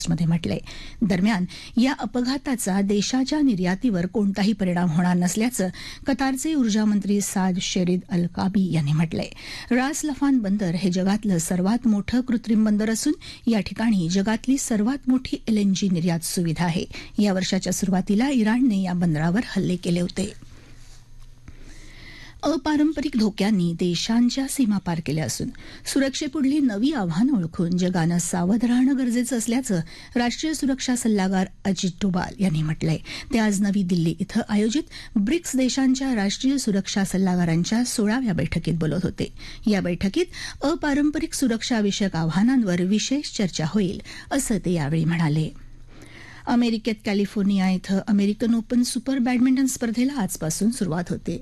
मध्ये म्हटलंय. दरम्यान या अपघाताचा देशाच्या निर्यातीवर कोणताही परिणाम होणार नसल्याचं कतारचे ऊर्जा मंत्री साद शेरीद अल काबी यांनी म्हटलंय. रास लफान बंदर हे जगातलं सर्वात मोठं कृत्रिम बंदर असून या ठिकाणी जगातली सर्वात मोठी एलएनजी निर्यात सुविधा आहे. या वर्षाच्या सुरुवातीला इराणने या बंदरावर हल्ले केले होते. अपारंपरिक धोक्यांनी देशांच्या सीमा पार केल्या असून सुरक्षेपुढली नवी आव्हानं ओळखून जगानं सावध राहणं गरजेचं असल्याचं राष्ट्रीय सुरक्षा सल्लागार अजित डोभाल यांनी म्हटलंय. ते आज नवी दिल्ली इथं आयोजित ब्रिक्स देशांच्या राष्ट्रीय सुरक्षा सल्लागारांच्या 16व्या बैठकीत बोलत होते. या बैठकीत अपारंपरिक सुरक्षाविषयक आव्हानांवर विशेष चर्चा होईल असं ते यावेळी म्हणाले. अमेरिकेत कॅलिफोर्निया इथं अमेरिकन ओपन सुपर बॅडमिंटन स्पर्धेला आजपासून सुरुवात होते.